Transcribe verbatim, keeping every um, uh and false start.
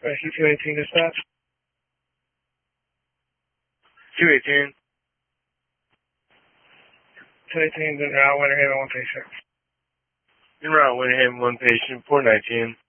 Rescue two eighteen dispatch. two eighteen. two eighteen is en route, Winter Haven, one patient. En route, Winter Haven, one patient, four nineteen.